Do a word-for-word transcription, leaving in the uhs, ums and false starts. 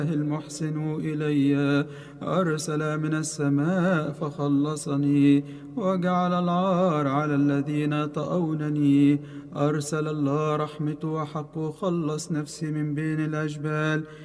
المحسن إلي أرسل من السماء فخلصني، وجعل العار على الذين طأونني. أرسل الله رحمته وحقه، خلص نفسي من بين الأجبال.